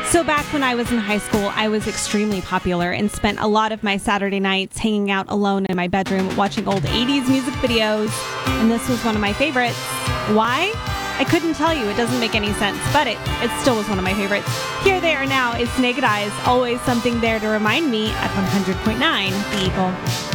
So back when I was in high school, I was extremely popular and spent a lot of my Saturday nights hanging out alone in my bedroom watching old 80s music videos, and this was one of my favorites. Why? I couldn't tell you. It doesn't make any sense, but it still was one of my favorites. Here They Are Now is Naked Eyes, always something there to remind me at 100.9 The Eagle.